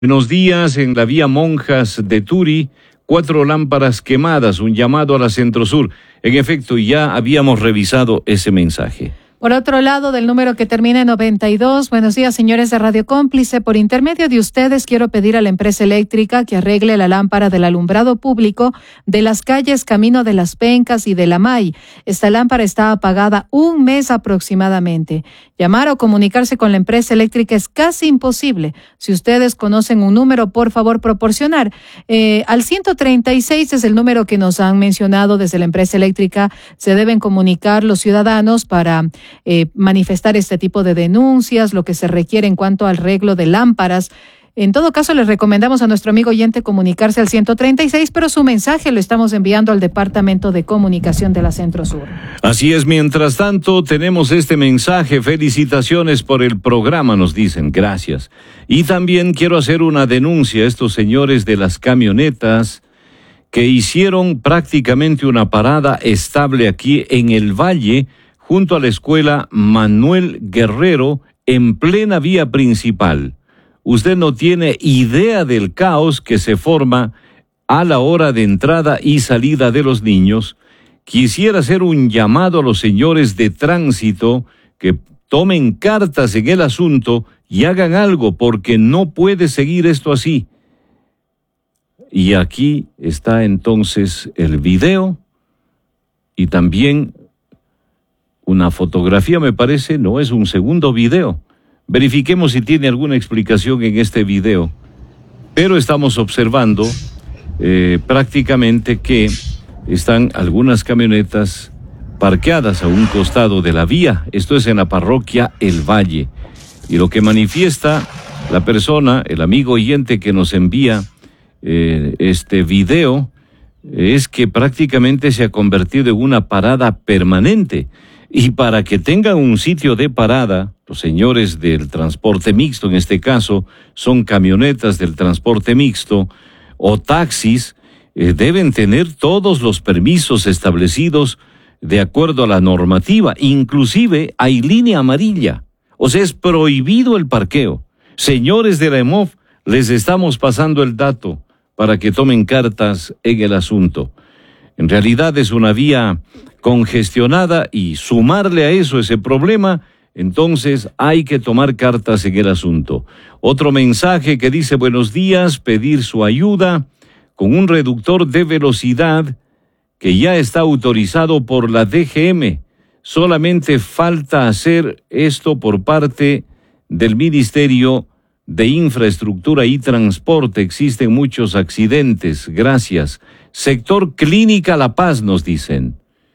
Buenos días, en la vía Monjas de Turi, 4 lámparas quemadas, un llamado a la Centrosur. En efecto, ya habíamos revisado ese mensaje. Por otro lado, del número que termina en 92, buenos días, señores de Radio Cómplice. Por intermedio de ustedes, quiero pedir a la empresa eléctrica que arregle la lámpara del alumbrado público de las calles Camino de las Pencas y de la May. Esta lámpara está apagada un mes aproximadamente. Llamar o comunicarse con la empresa eléctrica es casi imposible. Si ustedes conocen un número, por favor, proporcionar. Al 136 es el número que nos han mencionado desde la empresa eléctrica. Se deben comunicar los ciudadanos para manifestar este tipo de denuncias, lo que se requiere en cuanto al arreglo de lámparas. En todo caso, les recomendamos a nuestro amigo oyente comunicarse al 136, pero su mensaje lo estamos enviando al Departamento de Comunicación de la Centrosur. Así es, mientras tanto, tenemos este mensaje. Felicitaciones por el programa, nos dicen. Gracias. Y también quiero hacer una denuncia a estos señores de las camionetas que hicieron prácticamente una parada estable aquí en el Valle, junto a la escuela Manuel Guerrero, en plena vía principal. Usted no tiene idea del caos que se forma a la hora de entrada y salida de los niños. Quisiera hacer un llamado a los señores de tránsito que tomen cartas en el asunto y hagan algo, porque no puede seguir esto así. Y aquí está entonces el video y también una fotografía, me parece. No, es un segundo video. Verifiquemos si tiene alguna explicación en este video. Pero estamos observando prácticamente que están algunas camionetas parqueadas a un costado de la vía. Esto es en la parroquia El Valle. Y lo que manifiesta la persona, el amigo oyente que nos envía este video, es que prácticamente se ha convertido en una parada permanente. Y para que tengan un sitio de parada, los señores del transporte mixto, en este caso, son camionetas del transporte mixto o taxis, deben tener todos los permisos establecidos de acuerdo a la normativa. Inclusive hay línea amarilla, o sea, es prohibido el parqueo. Señores de la EMOF, les estamos pasando el dato para que tomen cartas en el asunto. En realidad es una vía congestionada y sumarle a eso ese problema, entonces hay que tomar cartas en el asunto. Otro mensaje que dice: buenos días, pedir su ayuda con un reductor de velocidad que ya está autorizado por la DGM. Solamente falta hacer esto por parte del Ministerio de Infraestructura y Transporte. Existen muchos accidentes. Gracias. Sector Clínica La Paz, nos dicen.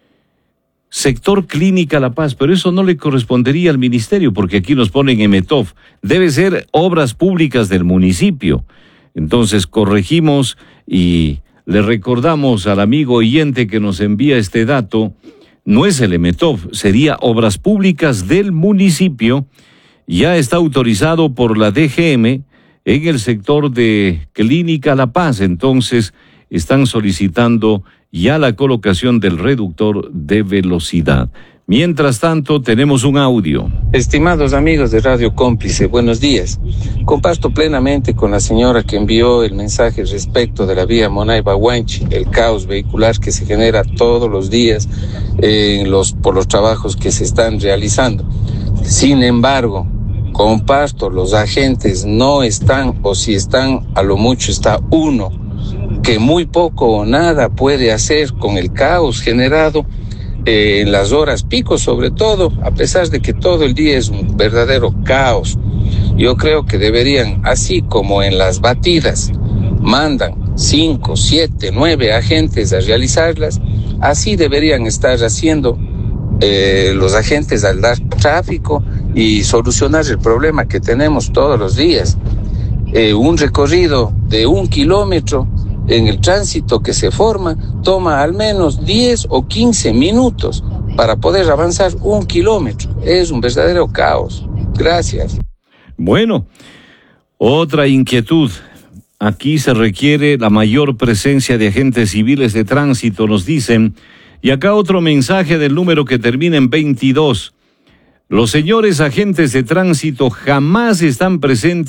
Sector Clínica La Paz, pero eso no le correspondería al ministerio, porque aquí nos ponen EMETOF. Debe ser obras públicas del municipio. Entonces corregimos y le recordamos al amigo oyente que nos envía este dato: no es el EMETOF, sería obras públicas del municipio. Ya está autorizado por la DGM en el sector de Clínica La Paz. Entonces están solicitando ya la colocación del reductor de velocidad. Mientras tanto, tenemos un audio. Estimados amigos de Radio Cómplice, buenos días. Comparto plenamente con la señora que envió el mensaje respecto de la vía Monay-Baguanchi, el caos vehicular que se genera todos los días por los trabajos que se están realizando. Sin embargo, comparto, los agentes no están, o si están, a lo mucho está uno, que muy poco o nada puede hacer con el caos generado en las horas pico, sobre todo, a pesar de que todo el día es un verdadero caos. Yo creo que deberían, así como en las batidas mandan 5, 7, 9 agentes a realizarlas, así deberían estar haciendo los agentes al dar tráfico y solucionar el problema que tenemos todos los días. Un recorrido de 1 kilómetro en el tránsito que se forma toma al menos 10 o 15 minutos para poder avanzar 1 kilómetro. Es un verdadero caos. Gracias. Bueno, otra inquietud. Aquí se requiere la mayor presencia de agentes civiles de tránsito, nos dicen. Y acá otro mensaje del número que termina en 22. Los señores agentes de tránsito jamás están presentes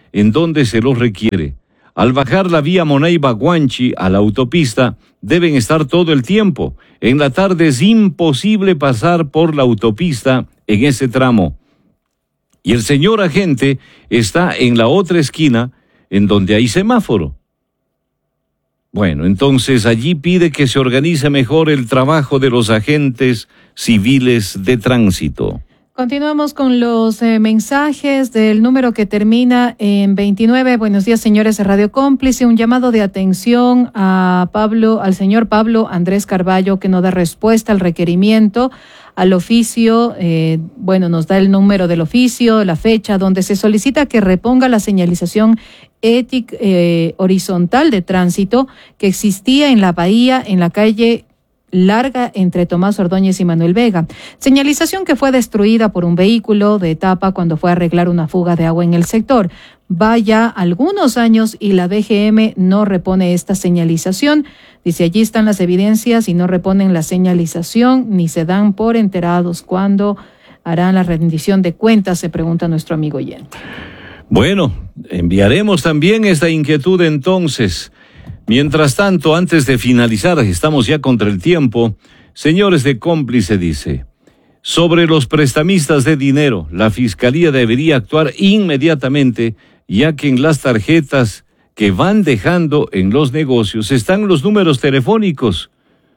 en donde se los requiere. Al bajar la vía Monaiba-Guanchi a la autopista, deben estar todo el tiempo. En la tarde es imposible pasar por la autopista en ese tramo. Y el señor agente está en la otra esquina, en donde hay semáforo. Bueno, entonces allí pide que se organice mejor el trabajo de los agentes civiles de tránsito. Continuamos con los mensajes del número que termina en 29. Buenos días, señores de Radio Cómplice. Un llamado de atención al señor Pablo Andrés Carballo, que no da respuesta al requerimiento, al oficio. Nos da el número del oficio, la fecha, donde se solicita que reponga la señalización horizontal de tránsito que existía en la bahía, en la calle larga entre Tomás Ordóñez y Manuel Vega. Señalización que fue destruida por un vehículo de etapa cuando fue a arreglar una fuga de agua en el sector. Va ya algunos años y la DGM no repone esta señalización. Dice, allí están las evidencias y no reponen la señalización ni se dan por enterados. ¿Cuándo harán la rendición de cuentas?, se pregunta nuestro amigo oyente. Bueno, enviaremos también esta inquietud entonces. Mientras tanto, antes de finalizar, estamos ya contra el tiempo, señores de Cómplice dice, sobre los prestamistas de dinero, la Fiscalía debería actuar inmediatamente, ya que en las tarjetas que van dejando en los negocios están los números telefónicos.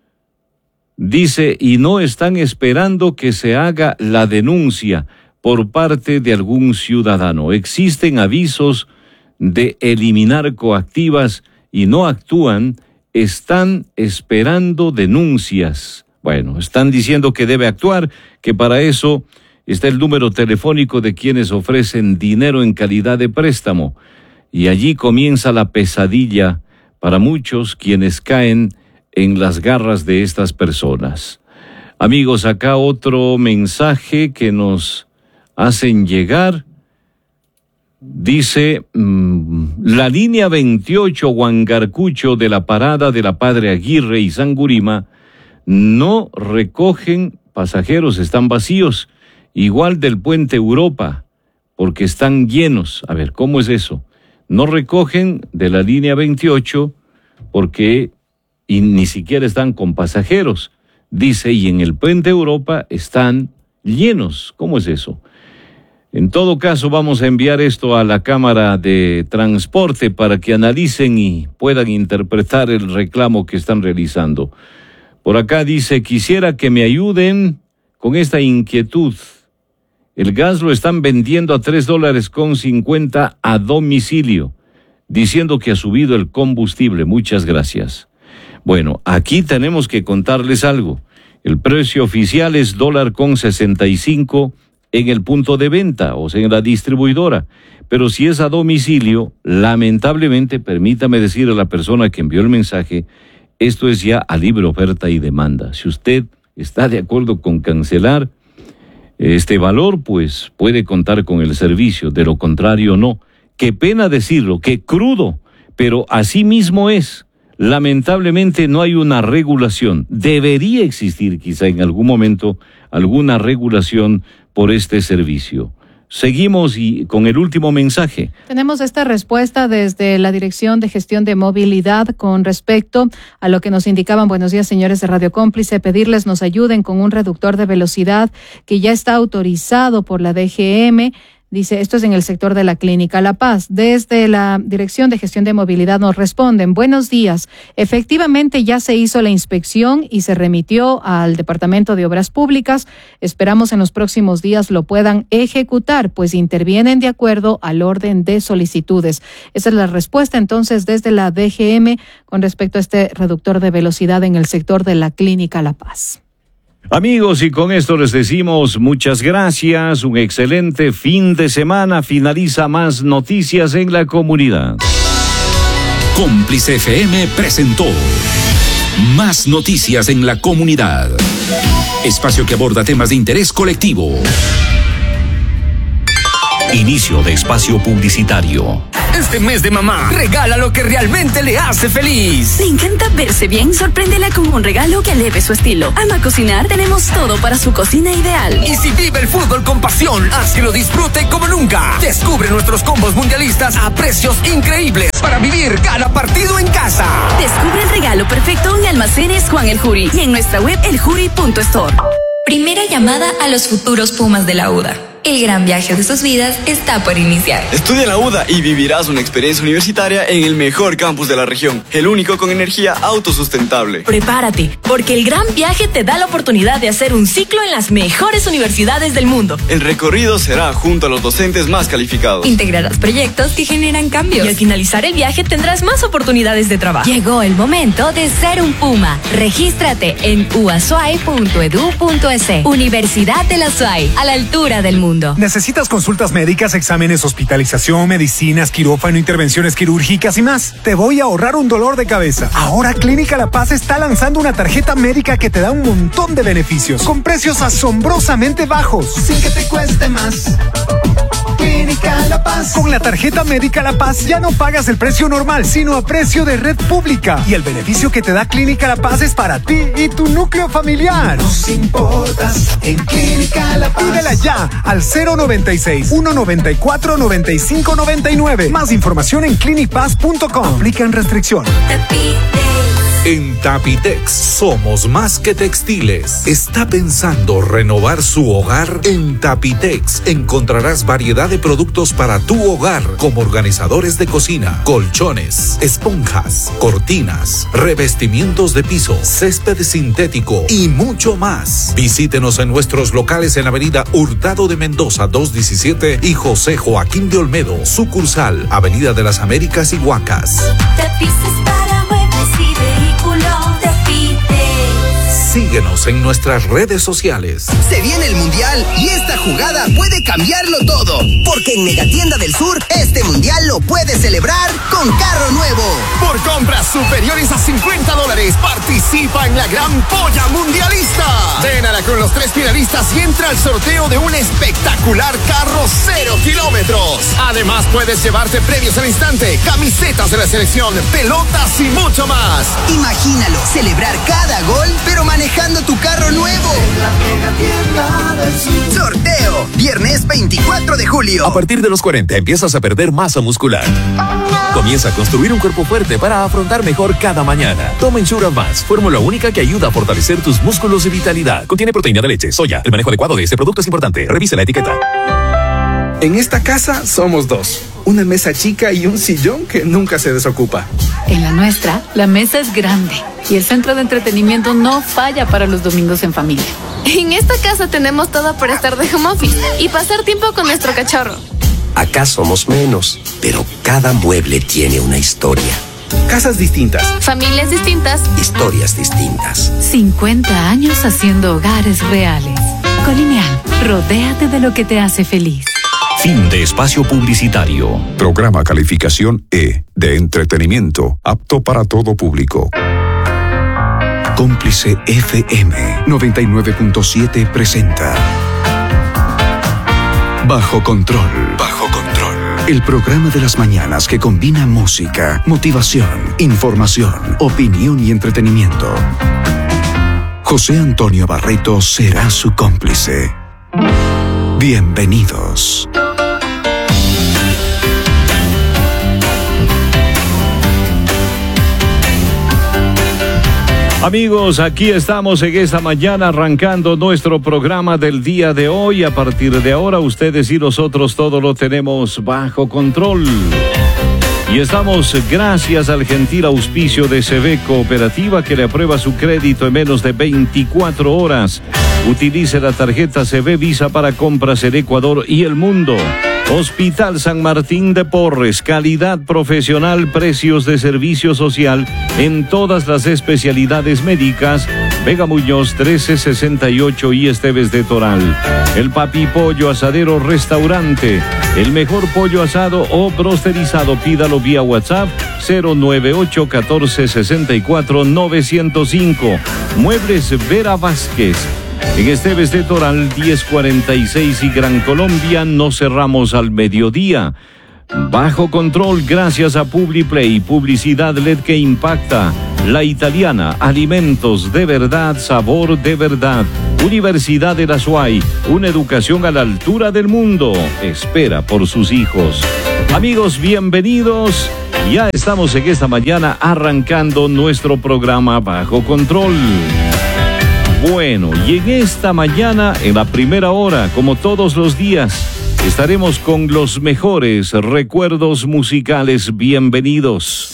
Dice, y no están esperando que se haga la denuncia por parte de algún ciudadano. Existen avisos de eliminar coactivas y no actúan, están esperando denuncias. Bueno, están diciendo que debe actuar, que para eso está el número telefónico de quienes ofrecen dinero en calidad de préstamo. Y allí comienza la pesadilla para muchos quienes caen en las garras de estas personas. Amigos, acá otro mensaje que nos hacen llegar. Dice, la línea 28 Huangarcucho de la parada de la Padre Aguirre y Sangurima no recogen pasajeros, están vacíos, igual del puente Europa, porque están llenos. A ver, ¿cómo es eso? No recogen de la línea 28 porque ni siquiera están con pasajeros. Dice, y en el puente Europa están llenos. ¿Cómo es eso? En todo caso, vamos a enviar esto a la Cámara de Transporte para que analicen y puedan interpretar el reclamo que están realizando. Por acá dice, quisiera que me ayuden con esta inquietud. El gas lo están vendiendo a $3.50 a domicilio, diciendo que ha subido el combustible. Muchas gracias. Bueno, aquí tenemos que contarles algo. El precio oficial es $1.65 en el punto de venta, o sea, en la distribuidora. Pero si es a domicilio, lamentablemente, permítame decir a la persona que envió el mensaje, esto es ya a libre oferta y demanda. Si usted está de acuerdo con cancelar este valor, pues puede contar con el servicio, de lo contrario no. Qué pena decirlo, qué crudo, pero así mismo es. Lamentablemente no hay una regulación. Debería existir quizá en algún momento alguna regulación por este servicio. Seguimos y con el último mensaje. Tenemos esta respuesta desde la Dirección de Gestión de Movilidad con respecto a lo que nos indicaban. Buenos días, señores de Radio Cómplice. Pedirles nos ayuden con un reductor de velocidad que ya está autorizado por la DGM. Dice, esto es en el sector de la Clínica La Paz. Desde la Dirección de Gestión de Movilidad nos responden, buenos días. Efectivamente ya se hizo la inspección y se remitió al Departamento de Obras Públicas. Esperamos en los próximos días lo puedan ejecutar, pues intervienen de acuerdo al orden de solicitudes. Esa es la respuesta entonces desde la DGM con respecto a este reductor de velocidad en el sector de la Clínica La Paz. Amigos, y con esto les decimos muchas gracias, un excelente fin de semana. Finaliza Más Noticias en la Comunidad. Cómplice FM presentó Más Noticias en la Comunidad. Espacio que aborda temas de interés colectivo. Inicio de espacio publicitario. Este mes de mamá, regala lo que realmente le hace feliz. ¿Le encanta verse bien? Sorpréndela con un regalo que eleve su estilo. Ama cocinar, tenemos todo para su cocina ideal. Y si vive el fútbol con pasión, haz que lo disfrute como nunca. Descubre nuestros combos mundialistas a precios increíbles para vivir cada partido en casa. Descubre el regalo perfecto en Almacenes Juan el Jury y en nuestra web eljuri.store. Primera llamada a los futuros Pumas de la UDA. El gran viaje de sus vidas está por iniciar. Estudia en la UDA y vivirás una experiencia universitaria en el mejor campus de la región, el único con energía autosustentable. Prepárate, porque el gran viaje te da la oportunidad de hacer un ciclo en las mejores universidades del mundo. El recorrido será junto a los docentes más calificados. Integrarás proyectos que generan cambios. Y al finalizar el viaje tendrás más oportunidades de trabajo. Llegó el momento de ser un Puma. Regístrate en uasuai.edu.es. Universidad de la UASUAI, a la altura del mundo. ¿Necesitas consultas médicas, exámenes, hospitalización, medicinas, quirófano, intervenciones quirúrgicas y más? Te voy a ahorrar un dolor de cabeza. Ahora Clínica La Paz está lanzando una tarjeta médica que te da un montón de beneficios, con precios asombrosamente bajos, sin que te cueste más. Clínica La Paz. Con la tarjeta médica La Paz ya no pagas el precio normal, sino a precio de red pública. Y el beneficio que te da Clínica La Paz es para ti y tu núcleo familiar. Nos importas en Clínica La Paz. Pídela ya al 096-194-9599. Más información en clinicpaz.com. Aplican restricciones. En Tapitex somos más que textiles. ¿Está pensando renovar su hogar? En Tapitex encontrarás variedad de productos para tu hogar, como organizadores de cocina, colchones, esponjas, cortinas, revestimientos de piso, césped sintético y mucho más. Visítenos en nuestros locales en Avenida Hurtado de Mendoza 217 y José Joaquín de Olmedo, sucursal Avenida de las Américas y Huacas. Tapices para muebles y vehículos. Síguenos en nuestras redes sociales. Se viene el Mundial y esta jugada puede cambiarlo todo. Porque en Megatienda del Sur, este Mundial lo puedes celebrar con carro nuevo. Por compras superiores a $50, participa en la gran polla mundialista. Vénala con los 3 finalistas y entra al sorteo de un espectacular carro 0 kilómetros. Además, puedes llevarte premios al instante, camisetas de la selección, pelotas y mucho más. Imagínalo, celebrar cada gol, pero manejando tu carro nuevo. Sorteo, viernes 24 de julio. A partir de los 40 empiezas a perder masa muscular. Comienza a construir un cuerpo fuerte para afrontar mejor cada mañana. Toma Ensure Advance, fórmula única que ayuda a fortalecer tus músculos y vitalidad. Contiene proteína de leche, soya. El manejo adecuado de este producto es importante. Revise la etiqueta. En esta casa somos 2. Una mesa chica y un sillón que nunca se desocupa. En la nuestra, la mesa es grande y el centro de entretenimiento no falla para los domingos en familia. En esta casa tenemos todo para estar de home office y pasar tiempo con nuestro cachorro. Acá somos menos, pero cada mueble tiene una historia. Casas distintas. Familias distintas. Historias distintas. 50 años haciendo hogares reales. Colineal, rodéate de lo que te hace feliz. Fin de espacio publicitario. Programa calificación E, de entretenimiento, apto para todo público. Cómplice FM 99.7 presenta Bajo Control. Bajo Control. El programa de las mañanas que combina música, motivación, información, opinión y entretenimiento. José Antonio Barreto será su cómplice. Bienvenidos. Amigos, aquí estamos en esta mañana arrancando nuestro programa del día de hoy. A partir de ahora, ustedes y nosotros todo lo tenemos bajo control. Y estamos gracias al gentil auspicio de CB Cooperativa, que le aprueba su crédito en menos de 24 horas. Utilice la tarjeta CB Visa para compras en Ecuador y el mundo. Hospital San Martín de Porres, calidad profesional, precios de servicio social en todas las especialidades médicas. Vega Muñoz 1368 y Esteves de Toral. El Papi Pollo Asadero Restaurante, el mejor pollo asado o brosterizado. Pídalo vía WhatsApp 098 14 64 905. Muebles Vera Vázquez. En Esteves de Toral, 1046 y Gran Colombia, no cerramos al mediodía. Bajo control gracias a Publiplay, publicidad LED que impacta. La Italiana, alimentos de verdad, sabor de verdad. Universidad de la SUAY, una educación a la altura del mundo. Espera por sus hijos. Amigos, bienvenidos. Ya estamos en esta mañana arrancando nuestro programa Bajo Control. Bueno, y en esta mañana, en la primera hora, como todos los días, estaremos con los mejores recuerdos musicales. Bienvenidos.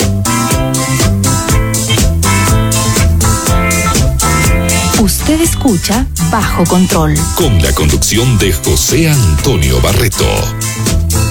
Usted escucha Bajo Control. Con la conducción de José Antonio Barreto.